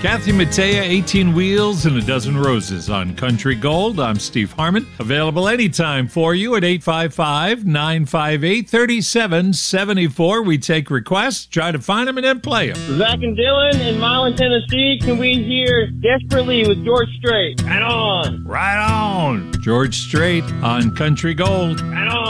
Kathy Mattea, 18 Wheels and a Dozen Roses on Country Gold. I'm Steve Harmon. Available anytime for you at 855-958-3774. We take requests, try to find them, and then play them. Zach and Dylan in Milan, Tennessee. Can we hear Desperately with George Strait? Right on. Right on. George Strait on Country Gold. Right on.